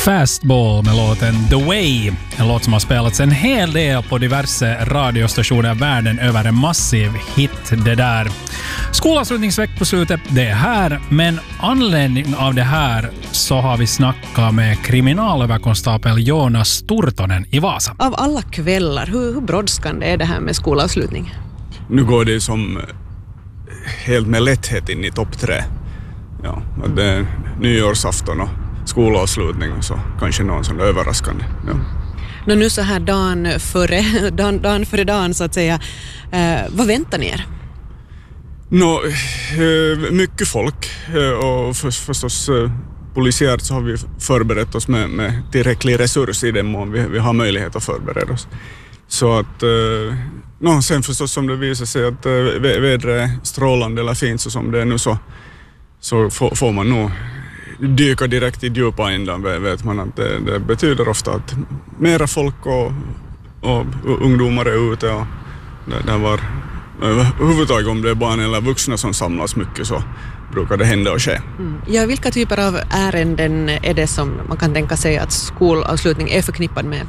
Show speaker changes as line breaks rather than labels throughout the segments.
Fastball med låten The Way. En låt som har spelats en hel del på diverse radiostationer världen över, en massiv hit det där. Skolavslutningsveck på slutet, det är här, men anledning av det här så har vi snackat med kriminalöverkonstapel Jonas Turtonen i Vasa.
Av alla kvällar, hur brådskande är det här med skolavslutning?
Nu går det som helt med lätthet in i topp 3. Ja, det är nyårsafton och skolavslutning och så kanske någon sån överraskande. Ja.
Nu så här dagen före dagen så att säga, vad väntar ni er?
Mycket folk och förstås polisiärt så har vi förberett oss med tillräcklig resurs i den mån vi har möjlighet att förbereda oss. Så att sen förstås som det visar sig att vädret är strålande eller fint så som det är nu så får man nog dyka direkt i djupa ändan, vet man att det betyder ofta att mera folk och ungdomar är ute och det var överhuvudtaget om det är barn eller vuxna som samlas mycket så brukar det hända och ske.
Ja, vilka typer av ärenden är det som man kan tänka sig att skolavslutning är förknippad med?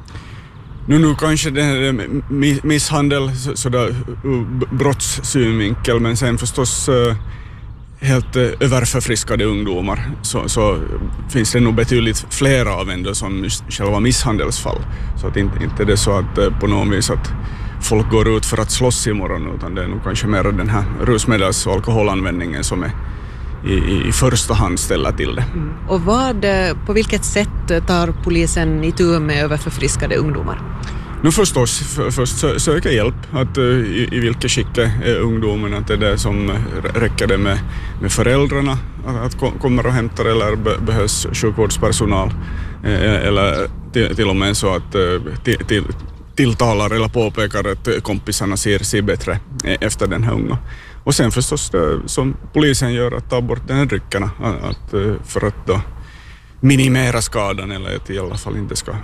Nu kanske det är misshandel sådär brottssynvinkel, men sen förstås helt överförfriskade ungdomar så finns det nog betydligt flera av ändå som själva misshandelsfall. Så att inte det är så att på något vis att folk går ut för att slåss imorgon, utan det är nog kanske mer den här rusmedels- och alkoholanvändningen som är i första hand ställa till det.
Och på vilket sätt tar polisen itu med överförfriskade ungdomar?
Nu förstås, först söka hjälp, att i vilket skick är ungdomen, att det är det som räcker det med föräldrarna, att kommer och hämtar eller behövs sjukvårdspersonal, eller till och med så att tilltalar eller påpekar att kompisarna ser bättre efter den här unga. Och sen förstås det, som polisen gör, att ta bort den här dryckerna för att då minimera skadan eller att i alla fall inte ska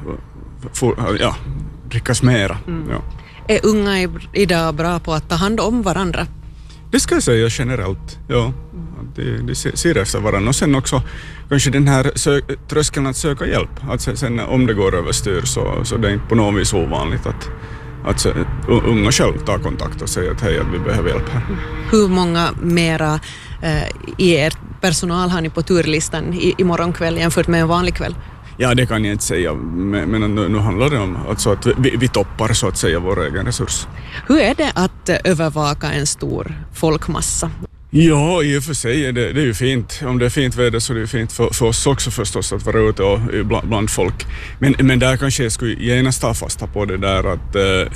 drickas mera. Ja.
Är unga idag bra på att ta hand om varandra?
Det ska jag säga generellt, ja. De ser efter varandra. Och sen också kanske den här tröskeln att söka hjälp. Att sen om det går överstyr så det är inte på något vis ovanligt att unga själv tar kontakt och säger att hej, att vi behöver hjälp här.
Hur många mera i er personal har ni på turlistan i morgonkväll jämfört med en vanlig kväll?
Ja, det kan jag inte säga, men nu handlar det om alltså att vi toppar så att säga vår egen resurs.
Hur är det att övervaka en stor folkmassa?
Ja, i och för sig är det är ju fint. Om det är fint väder så är det fint för oss också förstås att vara ute och bland folk. Men där kanske jag skulle genast ta fasta på det där att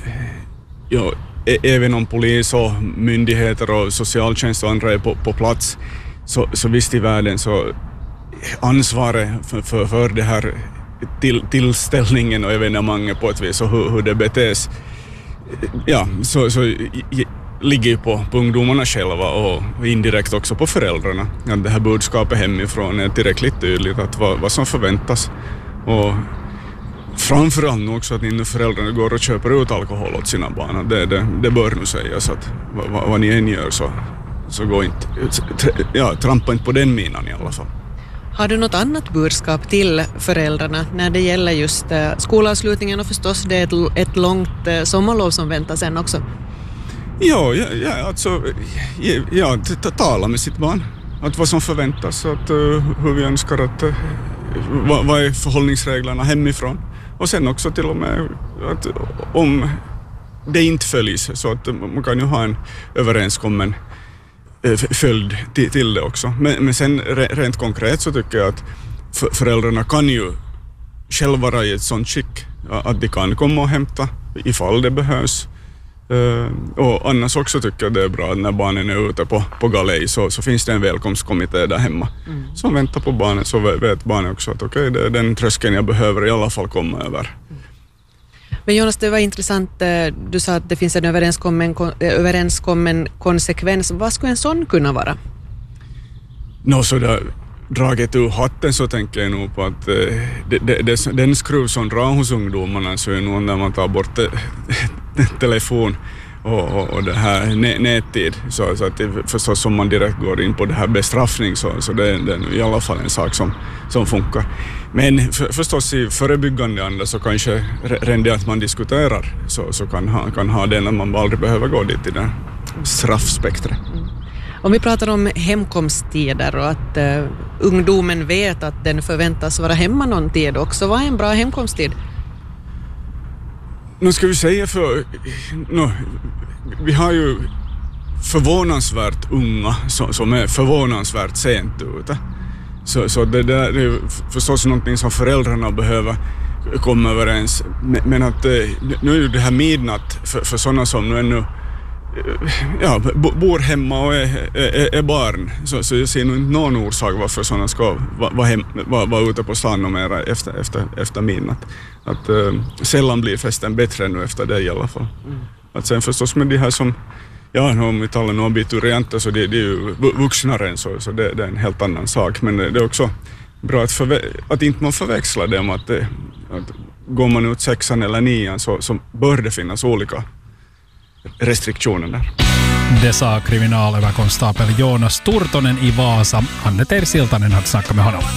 även om polis och myndigheter och socialtjänst och andra är på plats så visst i världen så ansvaret för det här tillställningen och evenemanget på ett vis och hur det betes, ja, så ligger ju på ungdomarna själva och indirekt också på föräldrarna. Att det här budskapet hemifrån är tillräckligt tydligt att vad som förväntas. Och framförallt också att när föräldrarna går och köper ut alkohol åt sina barn. Det bör nu sägas att vad ni än gör så gå inte, trampa inte på den minan i alla fall.
Har du något annat budskap till föräldrarna när det gäller just skolavslutningen och förstås det är ett långt sommarlov som väntar sen också?
Ja, alltså tala med sitt barn. Att vad som förväntas, att hur vi önskar att vad är förhållningsreglerna hemifrån. Och sen också till och med att om det inte följs så att man kan ju ha en överenskommen följd till det också. Men sen rent konkret så tycker jag att föräldrarna kan ju själva vara i ett sånt skick att de kan komma och hämta ifall det behövs. Och annars också tycker jag det är bra att när barnen är ute på galej så finns det en välkomstkommitté där hemma som väntar på barnen, så vet barnen också att okej, det är den tröskeln jag behöver i alla fall komma över.
Men Jonas, det var intressant, du sa att det finns en överenskommen konsekvens. Vad skulle en sån kunna vara?
Så där draget ur hatten så tänker jag nog på att den skruv som drar hos ungdomarna så är nog när man tar bort telefon och det här nättid. Så att det, förstås om man direkt går in på det här bestraffning så det är i alla fall en sak som funkar. Men förstås i förebyggande anda så kanske redan det att man diskuterar så kan ha det när man aldrig behöver gå dit i det straffspektret.
Om vi pratar om hemkomsttider och att ungdomen vet att den förväntas vara hemma någon tid också. Vad är en bra hemkomsttid?
Nu ska vi säga vi har ju förvånansvärt unga som är förvånansvärt sent ute. Så det där är förstås någonting som föräldrarna behöver komma överens. Men att nu är ju det här midnatt för sådana som nu ännu bor hemma och är barn. Så jag ser nog inte någon orsak varför sådana ska vara ute på stan och mera efter midnatt. Att sällan blir festen bättre nu efter det i alla fall. Att sen förstås med de här som om vi talar om abiturienter så det är ju vuxnare så det är en helt annan sak. Men det är också bra att inte man förväxlar det om att går man ut 6:an eller 9:an så bör det finnas olika restriktioner där.
Det sa kriminalöverkonstapel Jonas Turtonen i Vasa. Anne Tersiltanen hade snackat med honom.